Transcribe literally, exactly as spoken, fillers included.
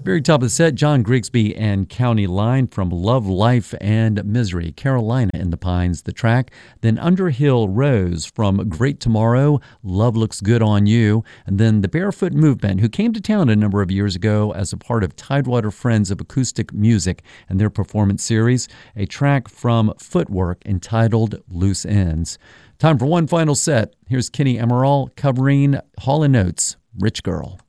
Very top of the set, John Grigsby and County Line from Love, Life, and Misery. Carolina in the Pines, the track. Then Underhill Rose from Great Tomorrow, Love Looks Good on You. And then the Barefoot Movement, who came to town a number of years ago as a part of Tidewater Friends of Acoustic Music and their performance series, a track from Footwork entitled Loose Ends. Time for one final set. Here's Kenny Emerald covering Hall and Oates' Rich Girl.